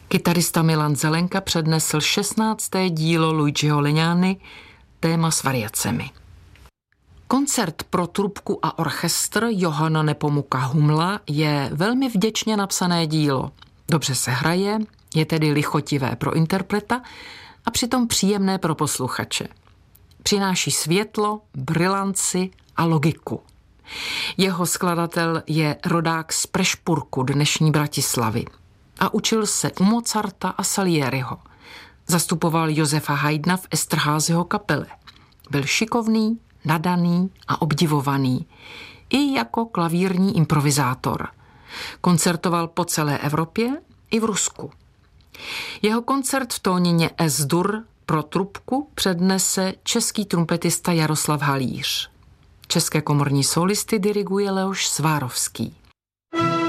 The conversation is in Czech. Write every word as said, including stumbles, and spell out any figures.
Kytarista Milan Zelenka přednesl šestnácté dílo Luigiho Legnany, téma s variacemi. Koncert pro trubku a orchestr Johana Nepomuka Humla je velmi vděčně napsané dílo. Dobře se hraje, je tedy lichotivé pro interpreta a přitom příjemné pro posluchače. Přináší světlo, brilanci a logiku. Jeho skladatel je rodák z Prešpurku dnešní Bratislavy a učil se u Mozarta a Salieriho. Zastupoval Josefa Haydna v Esterházyho kapele. Byl šikovný, nadaný a obdivovaný, i jako klavírní improvizátor. Koncertoval po celé Evropě i v Rusku. Jeho koncert v tónině Es-dur pro trubku přednese český trumpetista Jaroslav Halíř. České komorní solisty diriguje Leoš Svárovský.